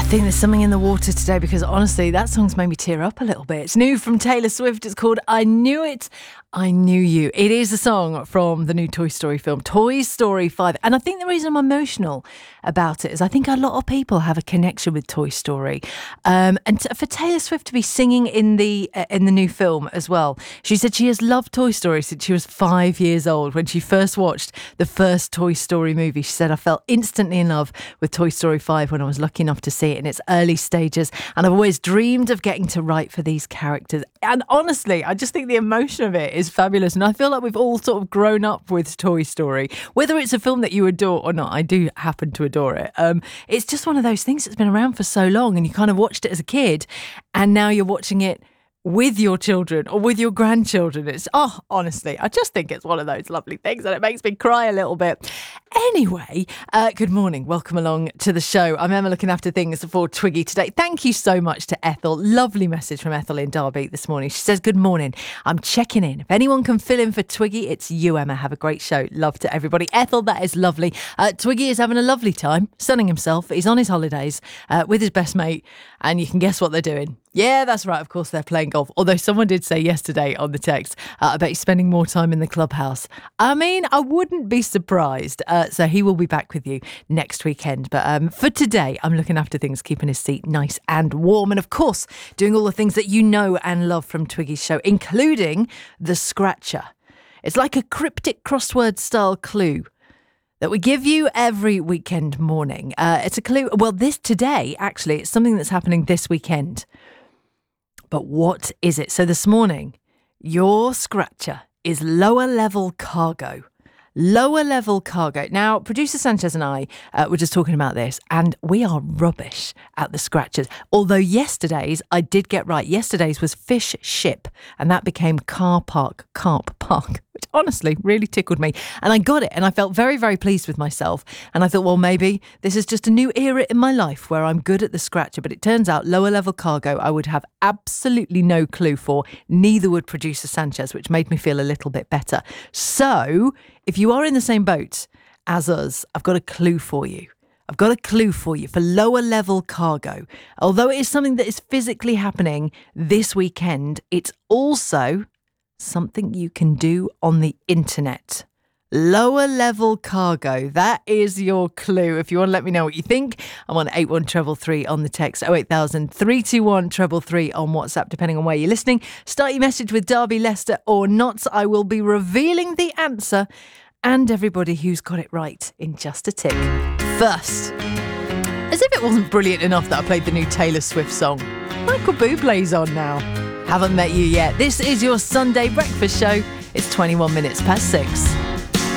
think there's something in the water today because honestly, that song's made me tear up a little bit. It's new from Taylor Swift. It's called I Knew It, I Knew You. It is a song from the new Toy Story film, Toy Story 5. And I think the reason I'm emotional about it is I think a lot of people have a connection with Toy Story. For Taylor Swift to be singing in the new film as well. She said she has loved Toy Story since she was 5 years old. When she first watched the first Toy Story movie, she said, I fell instantly in love with Toy Story 5 when I was lucky enough to see it in its early stages, and I've always dreamed of getting to write for these characters. And honestly, I just think the emotion of it is fabulous, and I feel like we've all sort of grown up with Toy Story, whether it's a film that you adore or not. I do happen to adore it. It's just one of those things that's been around for so long, and you kind of watched it as a kid, and now you're watching it with your children or with your grandchildren. Honestly, I just think it's one of those lovely things, and it makes me cry a little bit. Anyway, good morning. Welcome along to the show. I'm Emma, looking after things for Twiggy today. Thank you so much to Ethel. Lovely message from Ethel in Derby this morning. She says, good morning. I'm checking in. If anyone can fill in for Twiggy, it's you, Emma. Have a great show. Love to everybody. Ethel, that is lovely. Twiggy is having a lovely time, sunning himself. He's on his holidays with his best mate, and you can guess what they're doing. Yeah, that's right. Of course, they're playing golf. Although someone did say yesterday on the text, I bet he's spending more time in the clubhouse. I mean, I wouldn't be surprised. So he will be back with you next weekend. But for today, I'm looking after things, keeping his seat nice and warm. And of course, doing all the things that you know and love from Twiggy's show, including the Scratcher. It's like a cryptic crossword style clue that we give you every weekend morning. It's a clue. Well, today, actually, it's something that's happening this weekend. But what is it? So this morning, your Scratcher is lower level cargo. Lower level cargo. Now, producer Sanchez and I were just talking about this, and we are rubbish at the Scratchers. Although yesterday's, I did get right. Yesterday's was fish ship, and that became carp park, which honestly really tickled me. And I got it, and I felt very, very pleased with myself. And I thought, well, maybe this is just a new era in my life where I'm good at the Scratcher. But it turns out lower level cargo, I would have absolutely no clue for. Neither would producer Sanchez, which made me feel a little bit better. So if you are in the same boat as us, I've got a clue for you. I've got a clue for you for lower level cargo. Although it is something that is physically happening this weekend, it's also something you can do on the internet. Lower level cargo. That is your clue. If you want to let me know what you think, I'm on 81333 on the text, 08000 321 333 on WhatsApp, depending on where you're listening. Start your message with Derby, Leicester or not. I will be revealing the answer and everybody who's got it right in just a tick. First, as if it wasn't brilliant enough that I played the new Taylor Swift song, Michael Bublé's on now. Haven't met you yet. This is your Sunday breakfast show. It's 21 minutes past 6.